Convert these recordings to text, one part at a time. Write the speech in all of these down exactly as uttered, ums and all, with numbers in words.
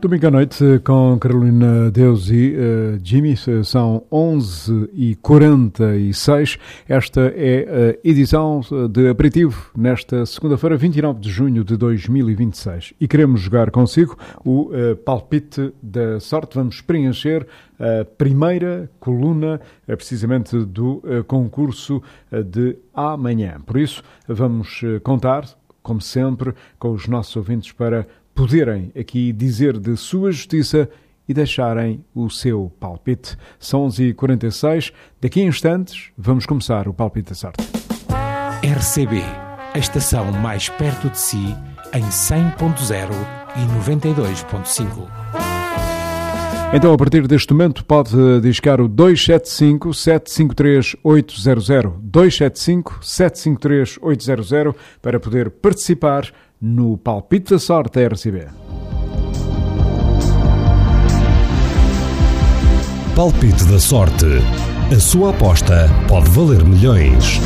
Domingo à noite com Carolina Deus e uh, Jimmy, são onze e quarenta e seis. Esta é a edição de aperitivo nesta segunda-feira, vinte e nove de junho de dois mil e vinte e seis. E queremos jogar consigo o uh, palpite da sorte. Vamos preencher a primeira coluna, uh, precisamente do uh, concurso uh, de amanhã. Por isso, vamos uh, contar, como sempre, com os nossos ouvintes para poderem aqui dizer de sua justiça e deixarem o seu palpite. São onze e quarenta e seis. Daqui a instantes vamos começar o palpite da sorte. R C B, a estação mais perto de si, em cem ponto zero e noventa e dois ponto cinco. Então, a partir deste momento, pode discar o dois sete cinco, sete cinco três, oito zero zero, dois sete cinco, sete cinco três, oito zero zero, para poder participar no palpite da sorte da R C B. Palpite da sorte. A sua aposta pode valer milhões.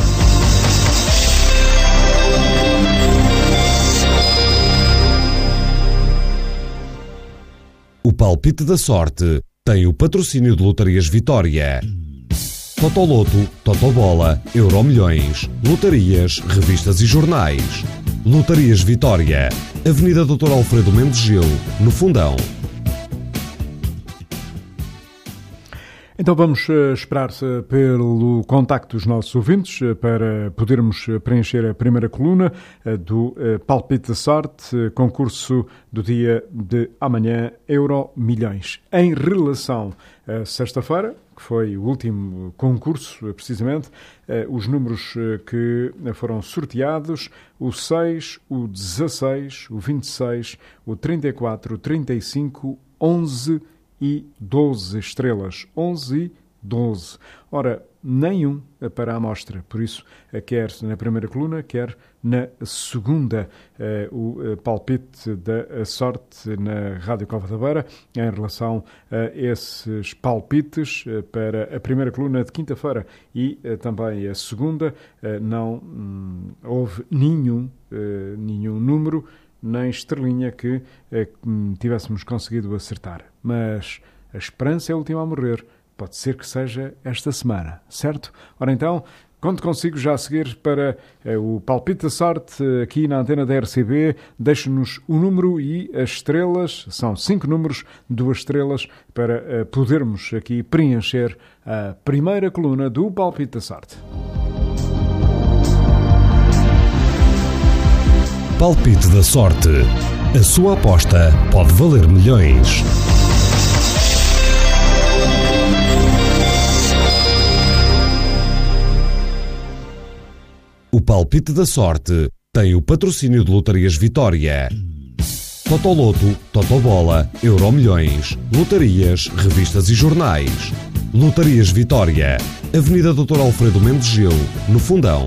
O palpite da sorte tem o patrocínio de Lotarias Vitória. Totoloto, Totobola, Euromilhões, lotarias, revistas e jornais. Lotarias Vitória, Avenida doutor Alfredo Mendes Gil, no Fundão. Então vamos uh, esperar pelo contacto dos nossos ouvintes uh, para podermos preencher a primeira coluna uh, do uh, Palpite da Sorte, uh, concurso do dia de amanhã, Euro Milhões. Em relação a sexta-feira, que foi o último concurso, uh, precisamente, uh, os números uh, que foram sorteados, o seis, o dezasseis, o vinte e seis, o trinta e quatro, o trinta e cinco, onze e doze estrelas, onze e doze. Ora, nenhum para a amostra, por isso, quer na primeira coluna, quer na segunda, o palpite da sorte na Rádio Cova da Beira, em relação a esses palpites para a primeira coluna de quinta-feira e também a segunda, não hum, houve nenhum, nenhum número nem estrelinha que eh, tivéssemos conseguido acertar. Mas a esperança é a última a morrer. Pode ser que seja esta semana, certo? Ora então, conto consigo já a seguir para eh, o palpite da sorte aqui na antena da R C B. Deixe-nos o número e as estrelas. São cinco números, duas estrelas, para eh, podermos aqui preencher a primeira coluna do palpite da sorte. Palpite da sorte. A sua aposta pode valer milhões. O palpite da sorte tem o patrocínio de Lotarias Vitória. Totoloto, Totobola, Euromilhões, lotarias, revistas e jornais. Lotarias Vitória, Avenida doutor Alfredo Mendes Gil, no Fundão.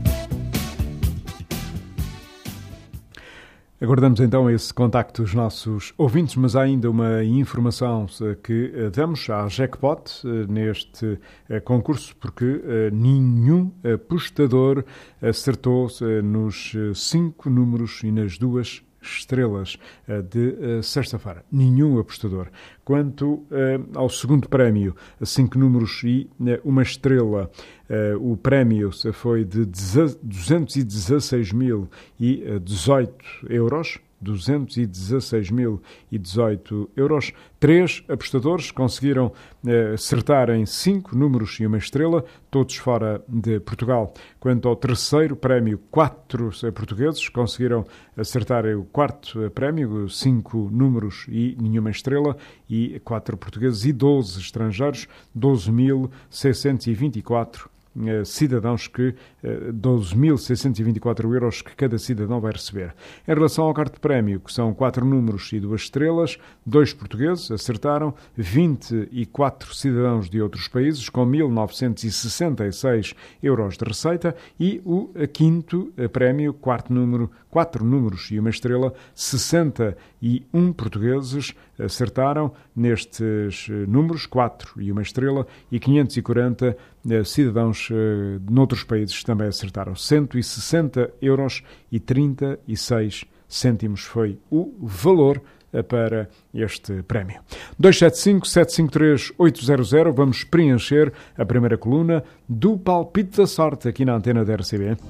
Aguardamos então esse contacto dos nossos ouvintes, mas há ainda uma informação que damos à Jackpot neste concurso, porque nenhum apostador acertou nos cinco números e nas duas estrelas de sexta-feira. Nenhum apostador. Quanto ao segundo prémio, cinco números e uma estrela, o prémio foi de duzentos e dezasseis mil e dezoito euros. duzentos e dezasseis mil e dezoito euros. Três apostadores conseguiram eh, acertar em cinco números e uma estrela, todos fora de Portugal. Quanto ao terceiro prémio, quatro portugueses conseguiram acertar o quarto prémio, cinco números e nenhuma estrela, e quatro portugueses e doze estrangeiros, doze mil seiscentos e vinte e quatro cidadãos que, doze mil seiscentos e vinte e quatro euros que cada cidadão vai receber. Em relação ao cartão de prémio, que são quatro números e duas estrelas, dois portugueses acertaram, vinte e quatro cidadãos de outros países com mil novecentos e sessenta e seis euros de receita, e o quinto prémio, quarto número, quatro números e uma estrela, sessenta e um portugueses acertaram nestes números, quatro e uma estrela, e quinhentos e quarenta cidadãos de noutros países também acertaram. cento e sessenta euros e trinta e seis cêntimos foi o valor para este prémio. dois sete cinco, sete cinco três, oito zero zero. Vamos preencher a primeira coluna do Palpite da Sorte aqui na antena da R C B.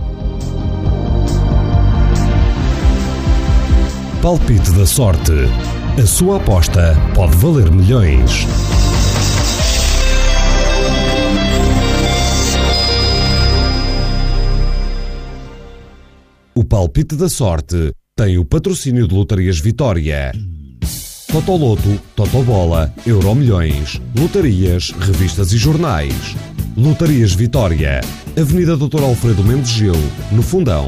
Palpite da Sorte. A sua aposta pode valer milhões. O Palpite da Sorte tem o patrocínio de Lotarias Vitória. Totoloto, Totobola, Euromilhões, lotarias, revistas e jornais. Lotarias Vitória, Avenida doutor Alfredo Mendes Gil, no Fundão.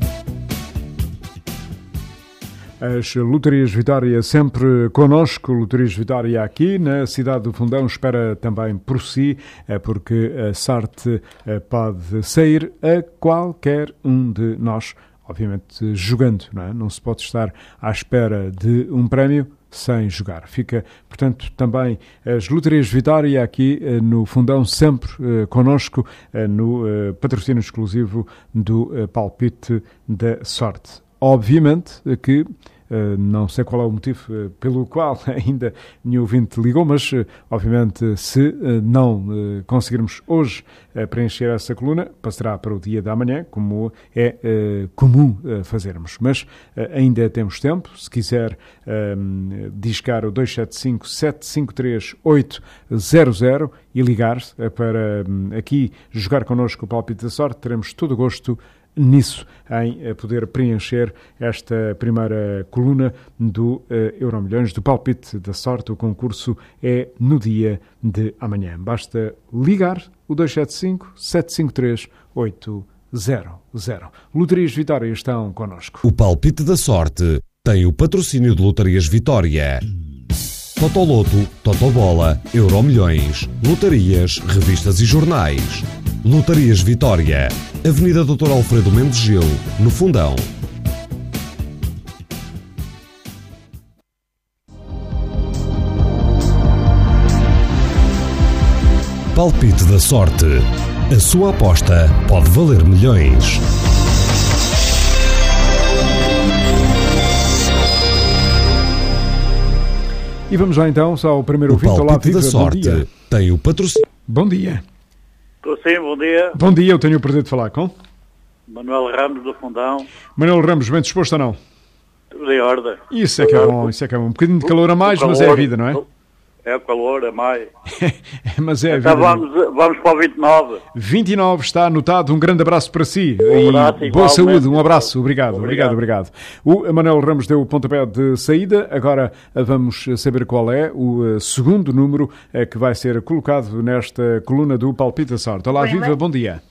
As Lotarias Vitória sempre connosco, Lotarias Vitória aqui na cidade do Fundão, espera também por si, porque a sorte pode sair a qualquer um de nós. Obviamente jogando, não é? Não se pode estar à espera de um prémio sem jogar. Fica, portanto, também as Lotarias Vitória aqui no Fundão, sempre eh, connosco, eh, no eh, patrocínio exclusivo do eh, Palpite da Sorte. Obviamente que Uh, não sei qual é o motivo uh, pelo qual ainda nenhum ouvinte ligou, mas uh, obviamente se uh, não uh, conseguirmos hoje uh, preencher essa coluna, passará para o dia da manhã, como é uh, comum uh, fazermos. Mas uh, ainda temos tempo, se quiser uh, discar o dois sete cinco, sete cinco três, oito zero zero e ligar uh, para um, aqui jogar connosco o Palpite da Sorte, teremos todo o gosto nisso, em poder preencher esta primeira coluna do uh, Euromilhões, do Palpite da Sorte. O concurso é no dia de amanhã. Basta ligar o dois sete cinco, sete cinco três, oito zero zero. Lotarias Vitória estão connosco. O Palpite da Sorte tem o patrocínio de Lotarias Vitória. Totoloto, Totobola, Euromilhões, lotarias, revistas e jornais. Lotarias Vitória, Avenida doutor Alfredo Mendes Gil, no Fundão. Palpite da Sorte. A sua aposta pode valer milhões. E vamos lá então ao primeiro ouvinte. O Palpite da Sorte tem o patrocínio. Bom dia. Estou sim, bom dia. Bom dia, eu tenho o prazer de falar com Manuel Ramos do Fundão. Manuel Ramos, bem disposto ou não? Tudo em ordem. Isso é que é bom, isso é que é bom. Um bocadinho de calor a mais, mas é a vida, não é? É o calor, é mais. Mas é a vida. Então vamos, vamos para o vinte e nove. vinte e nove está anotado. Um grande abraço para si. Um abraço, e boa igualmente. saúde. Um abraço. Obrigado, obrigado, Obrigado. obrigado. O Manuel Ramos deu o pontapé de saída. Agora vamos saber qual é o segundo número que vai ser colocado nesta coluna do Palpite da Sorte. Olá, Bem, viva, mas... bom dia.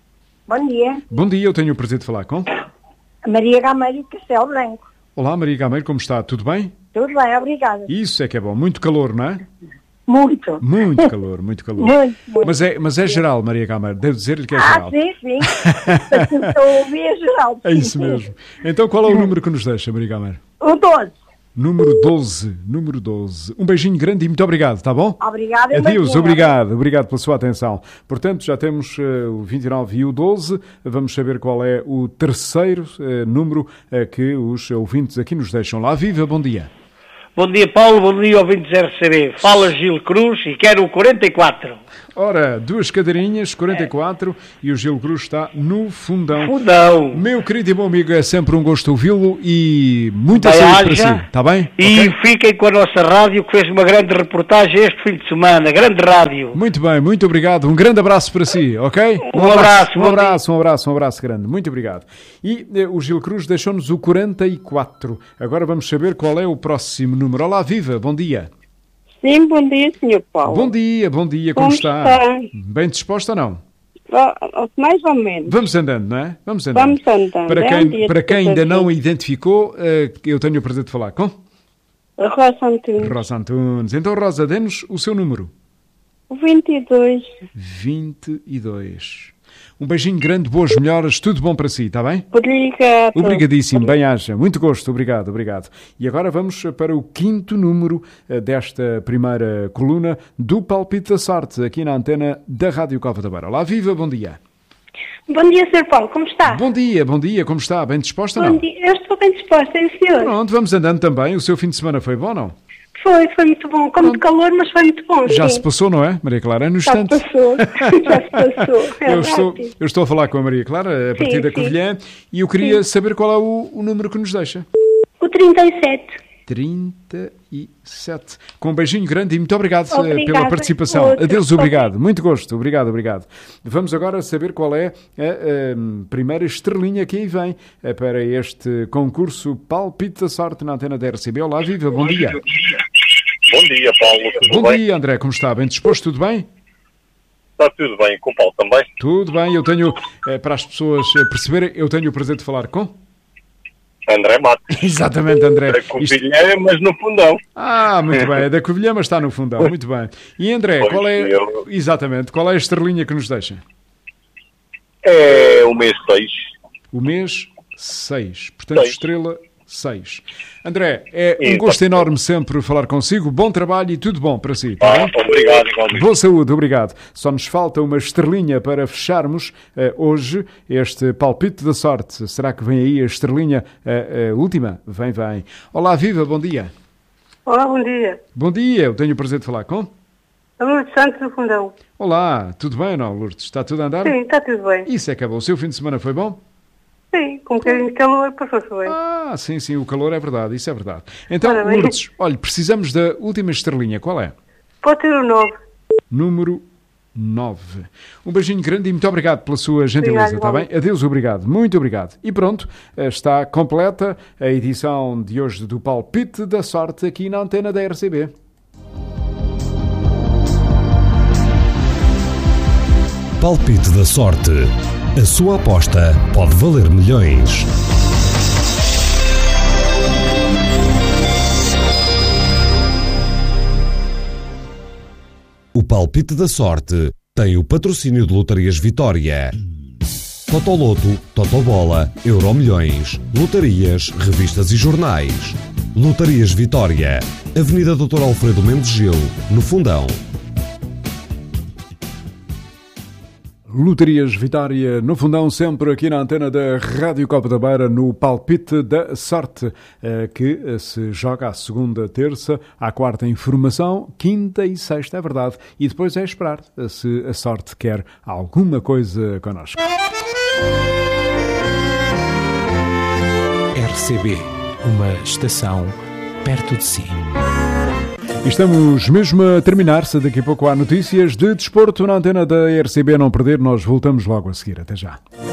Bom dia. Bom dia, eu tenho o prazer de falar com Maria Gameiro de Castelo Branco. Olá, Maria Gameiro, como está? Tudo bem? Tudo bem, obrigada. Isso é que é bom. Muito calor, não é? Muito. Muito calor, muito calor. Muito, muito. Mas é, mas é geral, Maria Gameiro. Devo dizer-lhe que é Ah, geral. sim, sim. Estou a ouvir a geral. É isso mesmo. Então qual é o número que nos deixa, Maria Gameiro? O doze. Número doze. Número doze. Um beijinho grande e muito obrigado, está bom? Obrigada. Adeus, Martinha. obrigado. Obrigado pela sua atenção. Portanto, já temos uh, o vinte e nove e o doze. Vamos saber qual é o terceiro uh, número uh, que os ouvintes aqui nos deixam. Lá, viva, bom dia. Bom dia, Paulo. Bom dia, ouvintes R C B. Fala Gil Cruz e quero o quarenta e quatro. Ora, duas cadeirinhas, quarenta e quatro, e o Gil Cruz está no Fundão. Fundão. Meu querido e bom amigo, é sempre um gosto ouvi-lo e muita Bem, saúde para haja. si, está bem? E Ok? fiquem com a nossa rádio, que fez uma grande reportagem este fim de semana. Grande rádio. Muito bem, muito obrigado. Um grande abraço para si, ok? Um abraço, um bom abraço, um abraço, um abraço grande. Muito obrigado. E eh, o Gil Cruz deixou-nos o quarenta e quatro. Agora vamos saber qual é o próximo número. Olá, viva, bom dia. Sim, bom dia, senhor Paulo. Bom dia, bom dia, como, Como está? está? Bem disposta ou não? Oh, oh, mais ou menos. Vamos andando, não é? Vamos andando. Vamos andando. Para É um quem, dia para de quem ainda cada não dia. identificou, eh, eu tenho o prazer de falar com Rosa Antunes. Rosa Antunes. Então, Rosa, dê-nos o seu número. vinte e dois. vinte e dois. Um beijinho grande, boas melhoras, tudo bom para si, está bem? Obrigado. Obrigadíssimo, bem-aja. Muito gosto, obrigado, obrigado. E agora vamos para o quinto número eh, desta primeira coluna do Palpite da Sorte, aqui na antena da Rádio Cova da Beira. Olá, viva, bom dia. Bom dia, senhor Paulo. Como está? Bom dia, bom dia, como está? Bem disposta ou Bom não? dia. Eu estou bem disposta, é o senhor? Pronto, vamos andando também. O seu fim de semana foi bom, não? Foi, foi muito bom. Com muito calor, mas foi muito bom. Já sim. se passou, não é, Maria Clara? É no Já se instante. passou. Já se passou. É Eu estou, rápido. eu estou a falar com a Maria Clara, a partir Sim, da sim. Covilhã, e eu queria saber qual é o, o número que nos deixa. O trinta e sete. trinta e sete. Com um beijinho grande e muito obrigado eh, Obrigada. pela participação. Outro. Adeus, obrigado. Muito gosto. Obrigado, obrigado. Vamos agora saber qual é a, a primeira estrelinha que aí vem eh, para este concurso Palpite da Sorte na antena da R C B. Olá, viva, bom dia. Bom dia, Paulo. Tudo Bom bem? dia, André. Como está? Bem disposto? Tudo bem? Está tudo bem. Com o Paulo também? Tudo bem. Eu tenho, eh, para as pessoas eh, perceberem, eu tenho o prazer de falar com... André Matos. Exatamente, André. Da Covilhã, mas no fundão. Ah, muito bem. É da Covilhã, mas está no fundão. Muito bem. E André, Pois qual é... eu- Exatamente. Qual é a estrelinha que nos deixa? É o mês seis. O mês seis. Portanto, Seis. estrela seis. André, é um Exato. gosto enorme sempre falar consigo. Bom trabalho e tudo bom para si. Tá Ah, bem? obrigado, igualmente. Boa saúde, obrigado. Só nos falta uma estrelinha para fecharmos eh, hoje este palpite da sorte. Será que vem aí a estrelinha eh, eh, última? Vem, vem. Olá, viva, bom dia. Olá, bom dia. Bom dia, eu tenho o prazer de falar com... Lourdes Santos do Fundão. Olá, tudo bem ou não, Lourdes? Está tudo a andar? Sim, está tudo bem. Isso é que é bom. O seu fim de semana foi bom? Sim, com um bocadinho de calor, passou-se bem. Ah, sim, sim, o calor é verdade, isso é verdade. Então, Ora bem. Lourdes, olha, precisamos da última estrelinha. Qual é? Pode ter o nove. Número nove. Um beijinho grande e muito obrigado pela sua gentileza, Obrigado, está bem? igualmente. Adeus, obrigado, muito obrigado. E pronto, está completa a edição de hoje do Palpite da Sorte aqui na antena da R C B. Palpite da Sorte. A sua aposta pode valer milhões. O Palpite da Sorte tem o patrocínio de Lotarias Vitória. Totoloto, Totobola, Euromilhões, lotarias, revistas e jornais. Lotarias Vitória, Avenida doutor Alfredo Mendes Gil, no Fundão. Loterias Vitória, no fundão, sempre aqui na antena da Rádio Copa da Beira, no Palpite da Sorte, que se joga à segunda, terça, à quarta informação, quinta e sexta, é verdade. E depois é esperar se a sorte quer alguma coisa connosco. R C B, uma estação perto de si. E estamos mesmo a terminar-se. Daqui a pouco há notícias de desporto na antena da R C B. Não perder, nós voltamos logo a seguir. Até já.